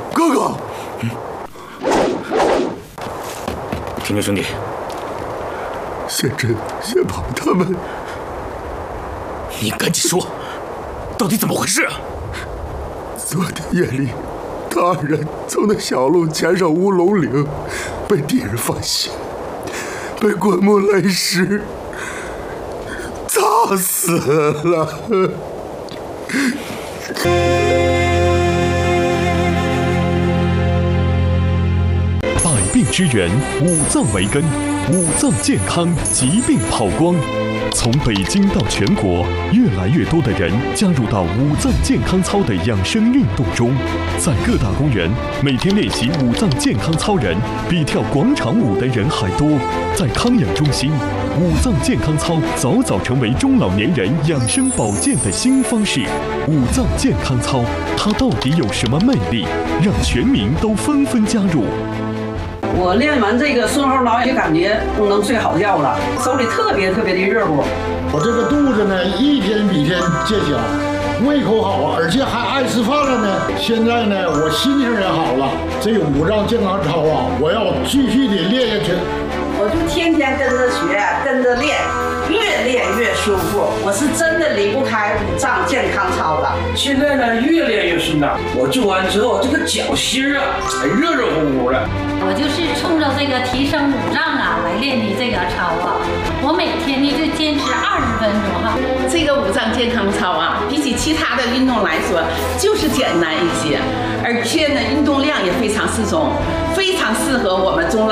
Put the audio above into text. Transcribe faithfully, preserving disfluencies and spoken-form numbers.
哥哥， 嗯，听着，兄弟， 先真先跑他们， 你赶紧说，到底怎么回事啊？ 昨天夜里，他二人从那小路前上乌龙岭，被敌人发现，被滚木雷石砸死了。 百病之源，五脏为根，五脏健康，疾病跑光。从北京到全国，越来越多的人加入到五脏健康操的养生运动中。在各大公园，每天练习五脏健康操人比跳广场舞的人还多。在康养中心，五脏健康操早早成为中老年人养生保健的新方式。五脏健康操，它到底有什么魅力，让全民都纷纷加入？ 我练完这个顺后挠，就感觉能睡好觉了，手里特别特别的热乎。 我这个肚子呢，一天比天见小，胃口好，而且还爱吃饭了呢。现在呢，我心情也好了。这个五脏健康操啊，我要继续的练下去。 我就天天跟着学，跟着练，越练越舒服。我是真的离不开五脏健康操了。 现在呢，越练越顺当。我做完之后，这个脚心啊，还热热乎乎的。 我就是冲着这个提升五脏啊来练的这个操啊。我每天呢就坚持二十分钟哈。 这个五脏健康操啊，比起其他的运动来说，就是简单一些，而且呢，运动量也非常适中，非常适合我们中老。